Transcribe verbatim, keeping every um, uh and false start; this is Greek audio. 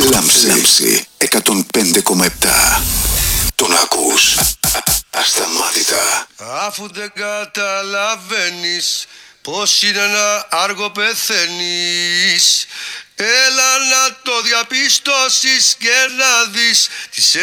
Λάμψη εκατόν πέντε κόμμα επτά. Τον ακούς ασταμάτητα. Αφού δεν καταλαβαίνεις πως είναι να άργο πεθαίνεις, έλα να το διαπιστώσεις και να δεις τις